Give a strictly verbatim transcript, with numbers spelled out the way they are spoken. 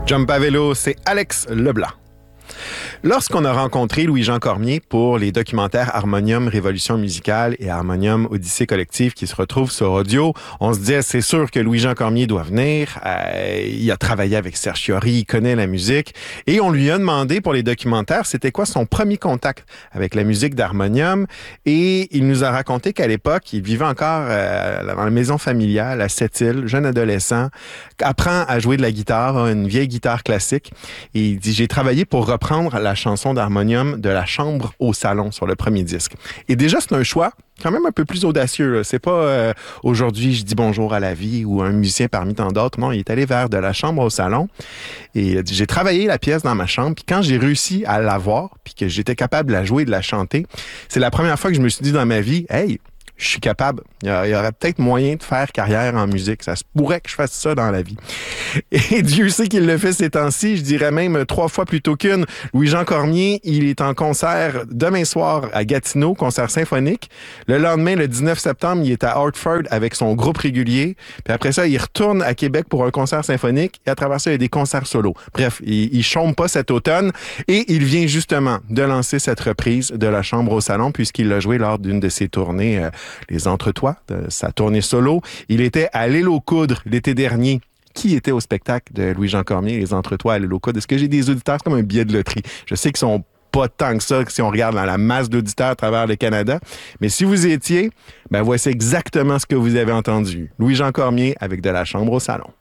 Jump à vélo, c'est Alex Leblanc. Lorsqu'on a rencontré Louis-Jean Cormier pour les documentaires Harmonium Révolution musicale et Harmonium Odyssée collective qui se retrouvent sur audio, on se disait c'est sûr que Louis-Jean Cormier doit venir. Euh, il a travaillé avec Serge Fiori, il connaît la musique et on lui a demandé pour les documentaires c'était quoi son premier contact avec la musique d'Harmonium et il nous a raconté qu'à l'époque il vivait encore euh, dans la maison familiale à Sept-Îles, jeune adolescent, apprend à jouer de la guitare, une vieille guitare classique et il dit j'ai travaillé pour reprendre la chanson d'Harmonium de la chambre au salon sur le premier disque. Et déjà, c'est un choix quand même un peu plus audacieux. Là. C'est pas euh, aujourd'hui, je dis bonjour à la vie ou un musicien parmi tant d'autres. Non, il est allé vers de la chambre au salon et il a dit, j'ai travaillé la pièce dans ma chambre puis quand j'ai réussi à l'avoir puis que j'étais capable de la jouer et de la chanter, c'est la première fois que je me suis dit dans ma vie, hey, je suis capable. Il y, a, il y aurait peut-être moyen de faire carrière en musique. Ça se pourrait que je fasse ça dans la vie. Et Dieu sait qu'il le fait ces temps-ci. Je dirais même trois fois plutôt qu'une. Louis-Jean Cormier, il est en concert demain soir à Gatineau, concert symphonique. Le lendemain, le dix-neuf septembre, il est à Hartford avec son groupe régulier. Puis après ça, il retourne à Québec pour un concert symphonique. Et à travers ça, il y a des concerts solo. Bref, il, il chôme pas cet automne. Et il vient justement de lancer cette reprise de La Chambre au Salon puisqu'il l'a joué lors d'une de ses tournées euh, Les Entretois, de sa tournée solo. Il était à l'Île aux Coudres l'été dernier. Qui était au spectacle de Louis-Jean Cormier, Les Entretois à l'Île aux Coudres? Est-ce que j'ai des auditeurs? C'est comme un billet de loterie. Je sais qu'ils sont pas tant que ça si on regarde dans la masse d'auditeurs à travers le Canada. Mais si vous y étiez, ben voici exactement ce que vous avez entendu. Louis-Jean Cormier avec de La Chambre au Salon.